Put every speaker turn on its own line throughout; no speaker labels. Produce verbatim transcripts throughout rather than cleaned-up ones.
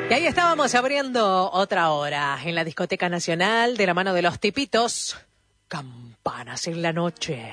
Y ahí estábamos abriendo otra hora en la Discoteca Nacional de la mano de los Tipitos. Campanas en la noche.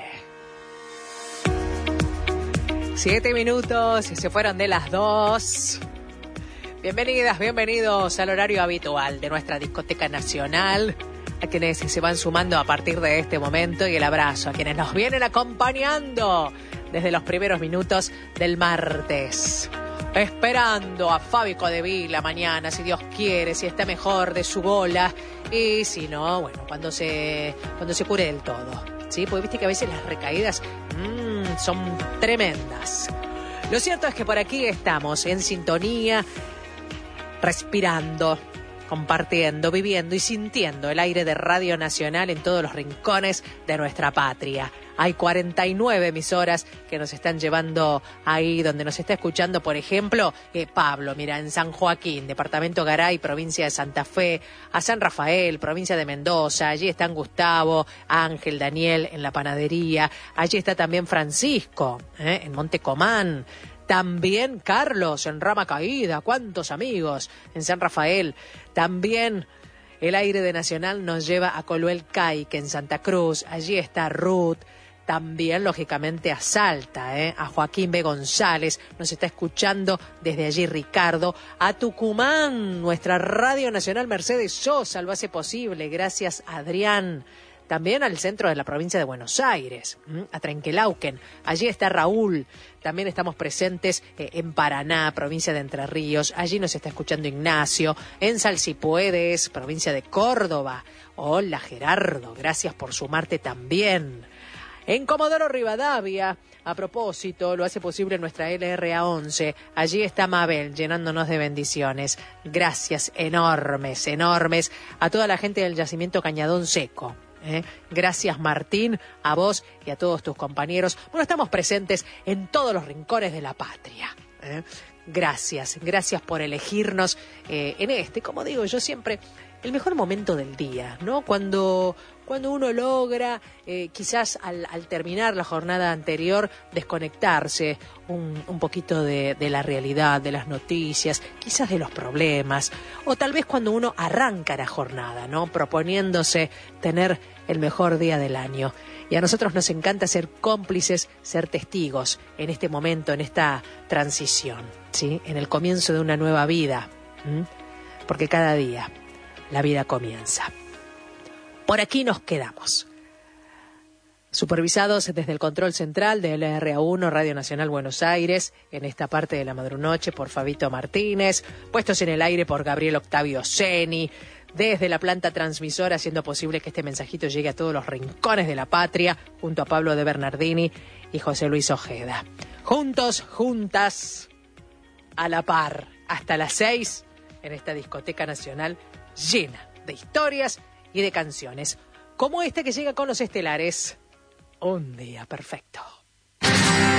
Siete minutos y se fueron de las dos. Bienvenidas, bienvenidos al horario habitual de nuestra Discoteca Nacional. A quienes se van sumando a partir de este momento y el abrazo a quienes nos vienen acompañando desde los primeros minutos del martes. Esperando a Fabi Codevila mañana, si Dios quiere, si está mejor de su bola. Y si no, bueno, cuando se, cuando se cure del todo. ¿Sí? Porque viste que a veces las recaídas mmm, son tremendas. Lo cierto es que por aquí estamos en sintonía, respirando, compartiendo, viviendo y sintiendo el aire de Radio Nacional en todos los rincones de nuestra patria. Hay cuarenta y nueve emisoras que nos están llevando ahí, donde nos está escuchando, por ejemplo, eh, Pablo, mira, en San Joaquín, departamento Garay, provincia de Santa Fe, a San Rafael, provincia de Mendoza, allí están Gustavo, Ángel, Daniel, en La Panadería, allí está también Francisco, eh, en Monte Comán. También Carlos en Rama Caída, cuántos amigos en San Rafael. También el aire de Nacional nos lleva a Coluel Caique en Santa Cruz, allí está Ruth. También, lógicamente, a Salta, ¿eh? a Joaquín B. González, nos está escuchando desde allí Ricardo. A Tucumán, nuestra Radio Nacional Mercedes Sosa lo hace posible, gracias Adrián. También al centro de la provincia de Buenos Aires, ¿m? a Trenquelauquen, allí está Raúl. También estamos presentes eh, en Paraná, provincia de Entre Ríos, allí nos está escuchando Ignacio. En Salsipuedes, provincia de Córdoba. Hola Gerardo, gracias por sumarte también. En Comodoro Rivadavia, a propósito, lo hace posible nuestra L R A once. Allí está Mabel, llenándonos de bendiciones. Gracias enormes, enormes a toda la gente del yacimiento Cañadón Seco. ¿eh? Gracias Martín, a vos y a todos tus compañeros. Bueno, estamos presentes en todos los rincones de la patria. ¿eh? Gracias, gracias por elegirnos eh, en este, como digo yo siempre, el mejor momento del día, ¿no? Cuando... Cuando uno logra, eh, quizás al, al terminar la jornada anterior, desconectarse un, un poquito de, de la realidad, de las noticias, quizás de los problemas, o tal vez cuando uno arranca la jornada, ¿no? Proponiéndose tener el mejor día del año. Y a nosotros nos encanta ser cómplices, ser testigos en este momento, en esta transición, ¿sí? En el comienzo de una nueva vida, ¿m? Porque cada día la vida comienza. Por aquí nos quedamos. Supervisados desde el control central de L R A uno, Radio Nacional Buenos Aires, en esta parte de la madrunoche por Fabito Martínez, puestos en el aire por Gabriel Octavio Seni, desde la planta transmisora, haciendo posible que este mensajito llegue a todos los rincones de la patria, junto a Pablo de Bernardini y José Luis Ojeda. Juntos, juntas, a la par, hasta las seis, en esta Discoteca Nacional llena de historias y de canciones, como esta que llega con los estelares, Un Día Perfecto.